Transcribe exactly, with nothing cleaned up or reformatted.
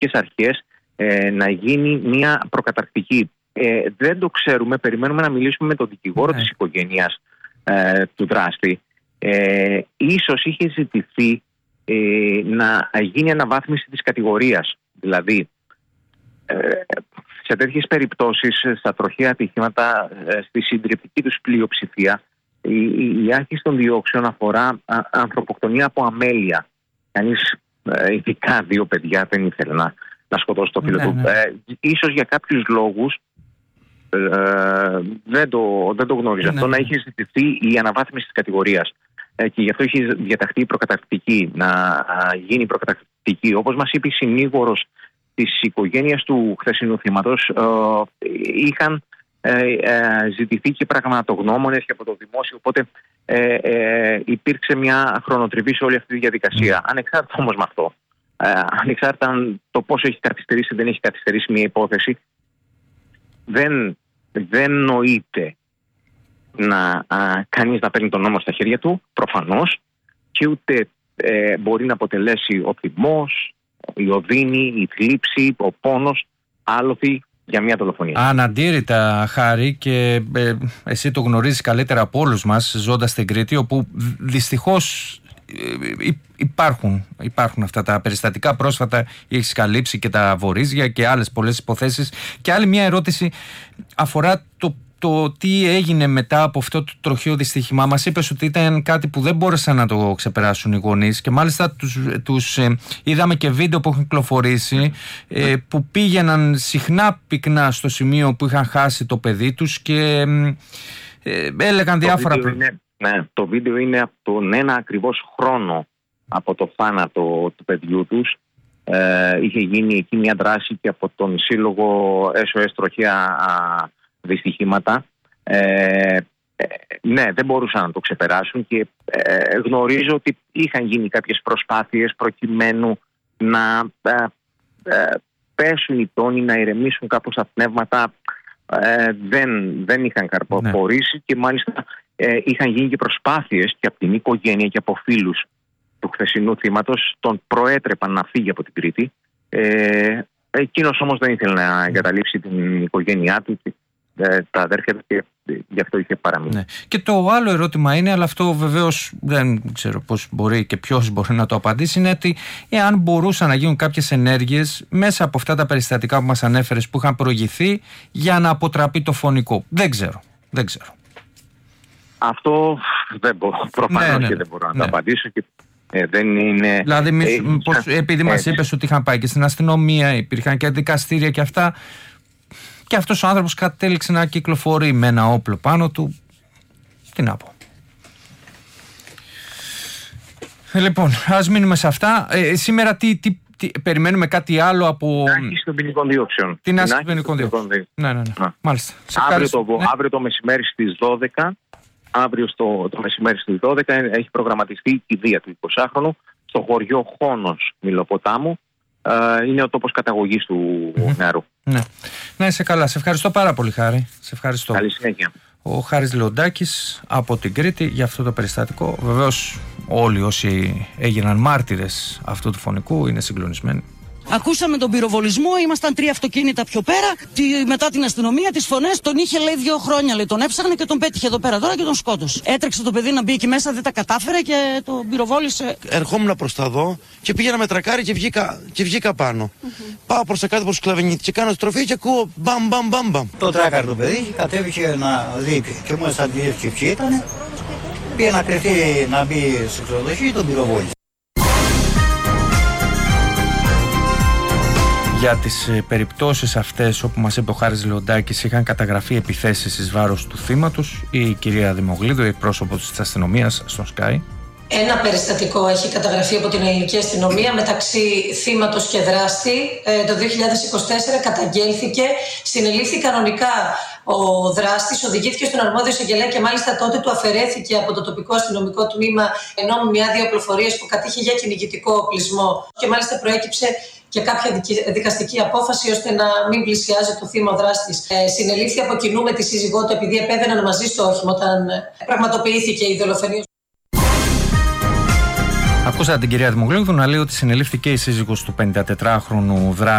δικαστικές αρχές ε, να γίνει μια προκαταρκτική. Ε, δεν το ξέρουμε, περιμένουμε να μιλήσουμε με τον δικηγόρο ναι. της οικογένειας ε, του δράστη. Ε, ίσως είχε ζητηθεί ε, να γίνει αναβάθμιση της κατηγορίας. Δηλαδή, ε, σε τέτοιες περιπτώσεις, στα τροχαία ατυχήματα, ε, στη συντριπτική τους πλειοψηφία, η, η, η άρχιση των διώξεων αφορά α, ανθρωποκτονία από αμέλεια. Κανείς, ε, ειδικά δύο παιδιά, δεν ήθελε να, να σκοτώσει το φίλο ναι, του. Ναι. Ε, ίσως για κάποιους λόγους ε, δεν, το, δεν το γνώριζα. Ναι, αυτό ναι. να είχε ζητηθεί η αναβάθμιση της κατηγορίας. Ε, και γι' αυτό είχε διαταχθεί η προκαταρκτική, να α, γίνει η προκαταρκτική. Όπως μας είπε η συνήγορος της οικογένειας του χθεσινού θύματος, ε, είχαν ε, ε, ζητηθεί και πραγματογνώμονες και από το δημόσιο, οπότε ε, ε, υπήρξε μια χρονοτριβή σε όλη αυτή τη διαδικασία. Mm. Ανεξάρτητα όμως με αυτό, ε, ανεξάρτητα το πόσο έχει καθυστερήσει ή δεν έχει καθυστερήσει μια υπόθεση, δεν, δεν νοείται να α, κανείς να παίρνει τον νόμο στα χέρια του, προφανώς, και ούτε ε, μπορεί να αποτελέσει ο θυμός, η οδύνη, η θλίψη, ο πόνος άλοθη για μια δολοφονία. Αναντήρητα, Χάρη, και ε, εσύ το γνωρίζεις καλύτερα από όλους μας ζώντας στην Κρήτη, όπου δυστυχώς ε, υπάρχουν, υπάρχουν αυτά τα περιστατικά. Πρόσφατα έχεις καλύψει και τα Βορίζια και άλλες πολλές υποθέσεις. Και άλλη μια ερώτηση αφορά το το τι έγινε μετά από αυτό το τροχαίο δυστύχημα. Μας είπες ότι ήταν κάτι που δεν μπόρεσαν να το ξεπεράσουν οι γονείς, και μάλιστα τους, τους ε, είδαμε και βίντεο που έχουν κυκλοφορήσει ε, που πήγαιναν συχνά πυκνά στο σημείο που είχαν χάσει το παιδί τους και ε, έλεγαν το διάφορα πράγματα. Ναι, το βίντεο είναι από τον ένα ακριβώς χρόνο από το θάνατο του παιδιού τους. Ε, είχε γίνει εκεί μια δράση και από τον σύλλογο ες ο ες Τροχαία δυστυχήματα. Ε, ε, ναι, δεν μπορούσαν να το ξεπεράσουν και ε, γνωρίζω ότι είχαν γίνει κάποιες προσπάθειες προκειμένου να ε, ε, πέσουν οι τόνοι, να ηρεμήσουν κάπως τα πνεύματα. Ε, δεν, δεν είχαν καρποφορήσει ναι. και μάλιστα ε, είχαν γίνει και προσπάθειες και από την οικογένεια και από φίλους του χθεσινού θύματος. Τον προέτρεπαν να φύγει από την Κρήτη. Ε, εκείνος όμως δεν ήθελε να εγκαταλείψει την οικογένειά του, τα αδέρφια του, και γι' αυτό είχε παραμείνει. Ναι. Και το άλλο ερώτημα είναι, αλλά αυτό βεβαίως δεν ξέρω πώς μπορεί και ποιος μπορεί να το απαντήσει, είναι ότι εάν μπορούσαν να γίνουν κάποιες ενέργειες μέσα από αυτά τα περιστατικά που μας ανέφερες που είχαν προηγηθεί για να αποτραπεί το φωνικό. Δεν ξέρω. Δεν ξέρω. Αυτό δεν μπορώ. Προφανώς ναι, ναι, και δεν μπορώ να ναι. το απαντήσω. Και ε, δεν είναι. Δηλαδή, μη, ε, πώς, επειδή μας είπες ότι είχαν πάει και στην αστυνομία, υπήρχαν και δικαστήρια και αυτά. Και αυτός ο άνθρωπος κατέληξε να κυκλοφορεί με ένα όπλο πάνω του. Τι να πω. Λοιπόν, ας μείνουμε σε αυτά. Ε, σήμερα τι, τι, τι, περιμένουμε κάτι άλλο από. Την άσκηση των ποινικών διώξεων. Την άσκηση των ποινικών διώξεων. Ναι, ναι, ναι. Να. Μάλιστα. Αύριο το, ναι. αύριο το μεσημέρι στις δώδεκα. Αύριο στο, το μεσημέρι στις δώδεκα έχει προγραμματιστεί η κηδεία του εικοσάχρονου στο χωριό Χόνος Μηλοποτάμου. Uh, είναι ο τόπος καταγωγής του mm-hmm. νεαρού. Ναι. Να είσαι καλά. Σε ευχαριστώ πάρα πολύ, Χάρη. Σε ευχαριστώ. Καλή συνέχεια. Ο Χάρης Λεοντάκης από την Κρήτη για αυτό το περιστατικό. Βεβαίως όλοι όσοι έγιναν μάρτυρες αυτού του φωνικού είναι συγκλονισμένοι. Ακούσαμε τον πυροβολισμό, ήμασταν τρία αυτοκίνητα πιο πέρα. Τη, μετά την αστυνομία, τις φωνές, τον είχε λέει δύο χρόνια. Λέει, τον έψαχνε και τον πέτυχε εδώ πέρα τώρα και τον σκότωσε. Έτρεξε το παιδί να μπει εκεί μέσα, δεν τα κατάφερε και τον πυροβόλησε. Ερχόμουν προς τα δω και πήγαινα με τρακάρι και βγήκα, και βγήκα πάνω. Mm-hmm. Πάω προς τα κάτω προς Κλαβενίτη και κάνω στροφή και ακούω μπαμ μπαμ μπαμ μπαμ. Το τράκαρ του παιδί κατέβηκε να δει και μόλις αντιλήφθηκε ποιοι ήταν. Πήγε να κρυφτεί να μπει στο ξενοδοχείο, τον πυροβόλησε. Για τις ε, περιπτώσεις αυτές όπου μας είπε ο Χάρης Λεοντάκης είχαν καταγραφεί επιθέσεις εις βάρος του θύματος, η κυρία Δημογλίδου, εκπρόσωπος της αστυνομίας στον Sky. Ένα περιστατικό έχει καταγραφεί από την ελληνική αστυνομία μεταξύ θύματος και δράστη. Ε, το δύο χιλιάδες είκοσι τέσσερα καταγγέλθηκε, συνελήφθη κανονικά ο δράστης, οδηγήθηκε στον αρμόδιο εισαγγελέα και μάλιστα τότε του αφαιρέθηκε από το τοπικό αστυνομικό τμήμα νόμιμη άδεια οπλοφορίας που κατήχε για κυνηγητικό οπλισμό και μάλιστα προέκυψε και κάποια δικαστική απόφαση ώστε να μην πλησιάζει το θύμα ο δράστης. Ε, συνελήφθη από κοινού με τη σύζυγό του επειδή επέβαιναν μαζί στο όχημα όταν πραγματοποιήθηκε η δολοφονία. Ακούσατε την κυρία Δημογλίδου να λέει ότι συνελήφθηκε η σύζυγος του πενηντατετράχρονου δράστη